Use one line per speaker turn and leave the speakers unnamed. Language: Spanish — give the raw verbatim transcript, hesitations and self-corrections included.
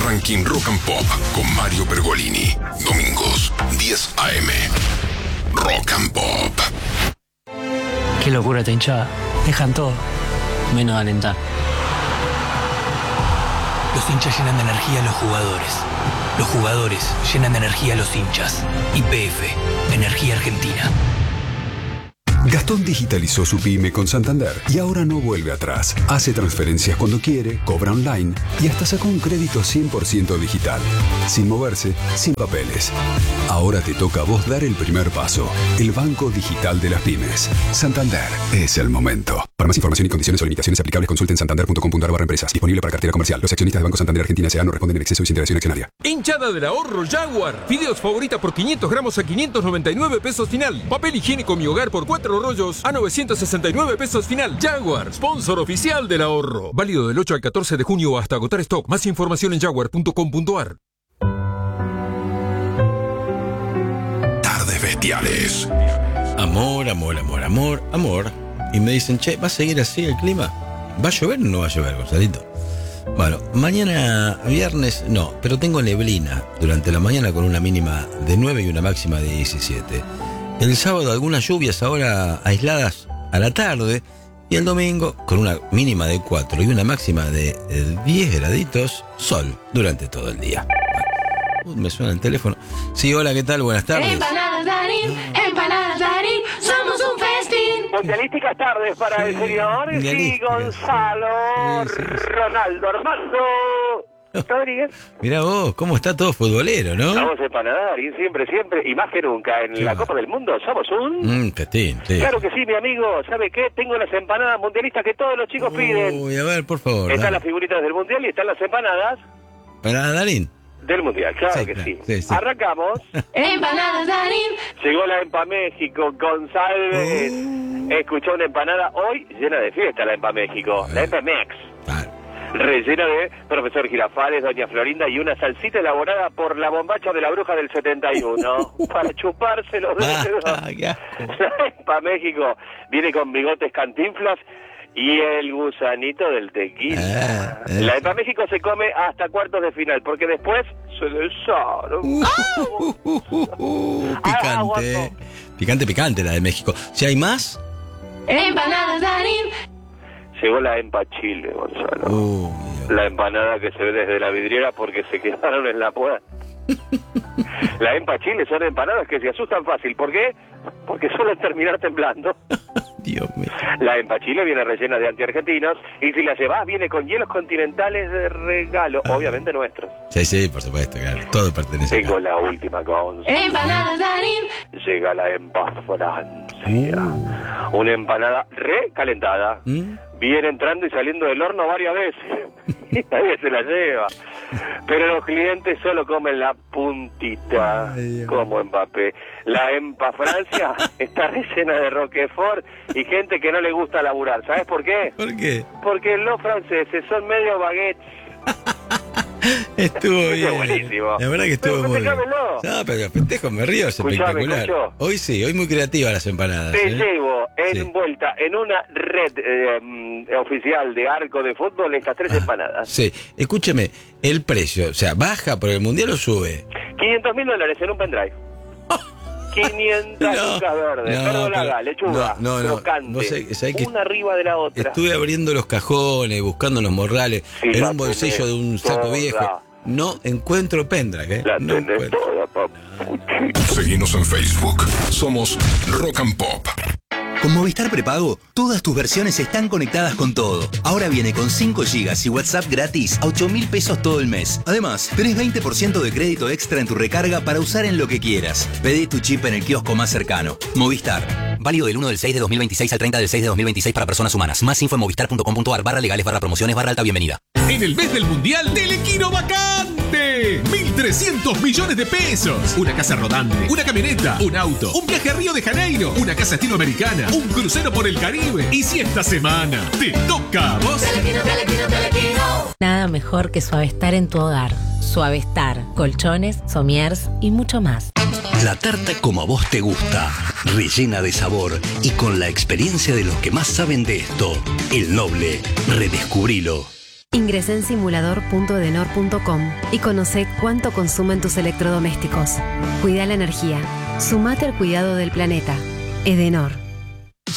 Ranking Rock and Pop con Mario Pergolini. Domingos, diez a eme. Rock and Pop.
Qué locura esta hinchada. Dejan todo, menos de alentar.
Los hinchas llenan de energía a los jugadores. Los jugadores llenan de energía a los hinchas. Y P F, Energía Argentina.
Gastón digitalizó su pyme con Santander y ahora no vuelve atrás. Hace transferencias cuando quiere, cobra online y hasta sacó un crédito cien por ciento digital. Sin moverse, sin papeles. Ahora te toca a vos dar el primer paso. El Banco Digital de las Pymes. Santander es el momento. Para más información y condiciones o limitaciones aplicables, consulten santander punto com punto a r barra empresas. Disponible para cartera comercial. Los accionistas del Banco Santander Argentina S A no responden en exceso y sin interacción accionaria.
Hinchada del ahorro Jaguar. Fideos favorita por quinientos gramos a quinientos noventa y nueve pesos final. Papel higiénico Mi Hogar por cuatro rollos a novecientos sesenta y nueve pesos final. Jaguar, sponsor oficial del ahorro. Válido del ocho al catorce de junio hasta agotar stock. Más información en jaguar punto com punto a r.
Tardes bestiales.
Amor, amor, amor, amor, amor. Y me dicen, che, ¿va a seguir así el clima? ¿Va a llover o no va a llover, Gonzalito? Bueno, mañana viernes no, pero tengo neblina durante la mañana con una mínima de nueve y una máxima de diecisiete. El sábado algunas lluvias ahora aisladas a la tarde. Y el domingo con una mínima de cuatro y una máxima de diez graditos, sol durante todo el día. Uh, me suena el teléfono. Sí, hola, ¿qué tal? Buenas tardes.
Empanadas Darín, empanadas Darín, somos un festín. Mundialísticas tardes para el señor y Gonzalo, sí, sí, sí. Ronaldo Armando Rodríguez.
Mirá vos, cómo está todo futbolero, ¿no?
Somos empanadas Darín, siempre, siempre, y más que nunca. En la Copa del Mundo somos un...
Mm, festín, sí.
Claro que sí, mi amigo. ¿Sabe qué? Tengo las empanadas mundialistas que todos los chicos
Uy,
piden.
Uy, a ver, por favor.
Están
dale.
las figuritas del Mundial y están las empanadas...
¿Empanadas Darín?
Del Mundial, claro
sí,
que
claro.
sí.
sí, sí.
Arrancamos. Empanadas Darín. Llegó la Empa México, González. Uh. Escuchó una empanada hoy llena de fiesta, la Empa México. Uh. La Empa Mex.
Claro.
Rellena de Profesor Girafales, Doña Florinda y una salsita elaborada por la bombacha de la bruja del setenta y uno. Para chuparse los dedos.
Ah,
la Empa México viene con bigotes Cantinflas y el gusanito del tequila. Ah, eh. La Empa México se come hasta cuartos de final, porque después se desarma.
Uh, uh, uh, uh, uh, picante. Ah, picante, picante la de México. Si hay más...
Empanadas Darín. Llegó la Empa Chile, Gonzalo. Uh, la empanada que se ve desde la vidriera porque se quedaron en la puerta. La Empa Chile son empanadas que se asustan fácil. ¿Por qué? Porque suelen terminar temblando.
Dios mío.
La Empa Chile viene rellena de antiargentinos y si la llevas viene con hielos continentales de regalo, ah. obviamente nuestros.
Sí, sí, por supuesto, claro. Todo pertenece
Tengo
acá.
la última con empanadas Darín. Llega la Empa Francia. Uh. Una empanada recalentada. ¿Mm? Viene entrando y saliendo del horno varias veces. Y nadie se la lleva. Pero los clientes solo comen la puntita. Ay, como Mbappé. La Empa Francia está rellena de Roquefort y gente que no le gusta laburar. ¿Sabes por qué?
¿Por qué?
Porque los franceses son medio baguettes.
Estuvo bien.
Buenísimo.
La verdad que estuvo
pero
muy bien.
No,
pero festejo, me río, es espectacular.
Escuchó.
Hoy sí, hoy muy creativas las empanadas.
Te
¿eh?
llevo envuelta sí. en una red eh, oficial de arco de fútbol estas tres ah, empanadas.
Sí, escúcheme, el precio, o sea, ¿baja por el mundial o sube?
quinientos mil dólares en un pendrive. quinientas no, lucas verdes, no, verdolaga, lechuga,
no, no, no.
crocante,
¿Vos sabés, sabés que
una arriba de la otra.
Estuve abriendo los cajones, buscando los morrales, sí, en un bolsillo de un saco toda. viejo. No encuentro pendrive, ¿eh?
La
no
tenés toda, papá.
Seguinos en Facebook. Somos Rock and Pop.
Con Movistar Prepago, todas tus versiones están conectadas con todo. Ahora viene con cinco gigas y WhatsApp gratis a ocho mil pesos todo el mes. Además, tenés veinte por ciento de crédito extra en tu recarga para usar en lo que quieras. Pedí tu chip en el kiosco más cercano. Movistar. Válido del uno del seis de dos mil veintiséis al treinta del seis de dos mil veintiséis para personas humanas. Más info en movistar punto com punto a r barra legales barra promociones barra alta bienvenida.
En el mes del Mundial, Telequino vacante. mil trescientos millones de pesos. Una casa rodante, una camioneta, un auto, un viaje a Río de Janeiro, una casa estilo americana, un crucero por el Caribe. Y si esta semana te toca a vos...
Telequino, Telequino, Telequino. Nada mejor que Suavestar en tu hogar. Suavestar, colchones, somiers y mucho más.
La tarta como a vos te gusta, rellena de sabor y con la experiencia de los que más saben de esto. El Noble, redescubrilo.
Ingresá en simulador punto edenor punto com y conoce cuánto consumen tus electrodomésticos. Cuida la energía. Sumate al cuidado del planeta. Edenor.